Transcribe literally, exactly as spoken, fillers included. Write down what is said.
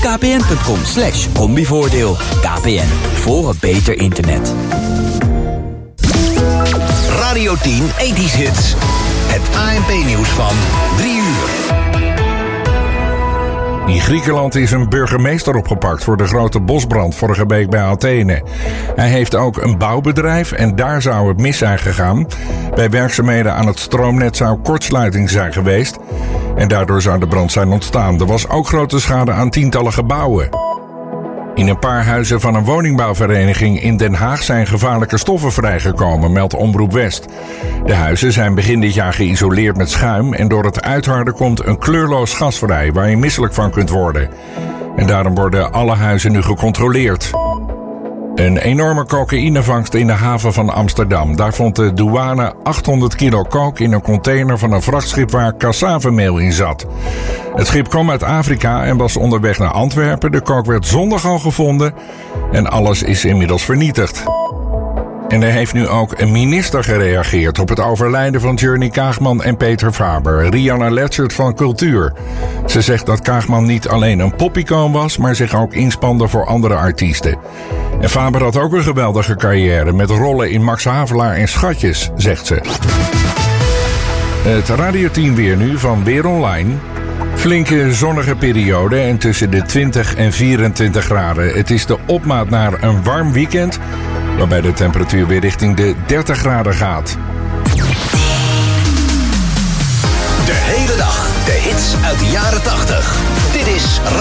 kpn.com slash combivoordeel. K P N, voor een beter internet. Radio tien ethisch hits. Het A N P-nieuws van drie uur. In Griekenland is een burgemeester opgepakt voor de grote bosbrand vorige week bij Athene. Hij heeft ook een bouwbedrijf en daar zou het mis zijn gegaan. Bij werkzaamheden aan het stroomnet zou kortsluiting zijn geweest. En daardoor zou de brand zijn ontstaan. Er was ook grote schade aan tientallen gebouwen. In een paar huizen van een woningbouwvereniging in Den Haag zijn gevaarlijke stoffen vrijgekomen, meldt Omroep West. De huizen zijn begin dit jaar geïsoleerd met schuim en door het uitharden komt een kleurloos gas vrij waar je misselijk van kunt worden. En daarom worden alle huizen nu gecontroleerd. Een enorme cocaïnevangst in de haven van Amsterdam. Daar vond de douane achthonderd kilo coke in een container van een vrachtschip waar cassavemeel in zat. Het schip kwam uit Afrika en was onderweg naar Antwerpen. De coke werd zondag al gevonden en alles is inmiddels vernietigd. En er heeft nu ook een minister gereageerd op het overlijden van Journey Kaagman en Peter Faber. Rianna Letchert van Cultuur. Ze zegt dat Kaagman niet alleen een popicoon was, maar zich ook inspande voor andere artiesten. En Faber had ook een geweldige carrière met rollen in Max Havelaar en Schatjes, zegt ze. Het Radio tien weer nu van Weer Online. Flinke zonnige periode en tussen de twintig en vierentwintig graden. Het is de opmaat naar een warm weekend, waarbij de temperatuur weer richting de dertig graden gaat. De hele dag de hits uit de jaren tachtig. Dit is